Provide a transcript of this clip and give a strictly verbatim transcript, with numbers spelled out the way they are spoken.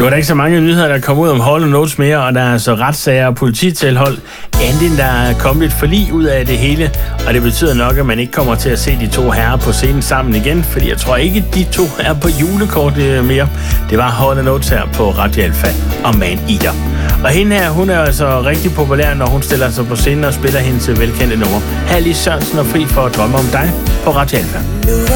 Nu er der ikke så mange nyheder, der kommer ud om Hall and Oates mere, og der er altså retssager og polititilhold. Anden, der er kommet et forlig ud af det hele, og det betyder nok, at man ikke kommer til at se de to herrer på scenen sammen igen, fordi jeg tror ikke, de to er på julekort mere. Det var Hall and Oates her på Radio Alfa og Man Eater. Og hende her, hun er altså rigtig populær, når hun stiller sig på scenen og spiller hendes velkendte nummer. Her er Lis Sørensen og Fri for at drømme om dig på Radio Alfa.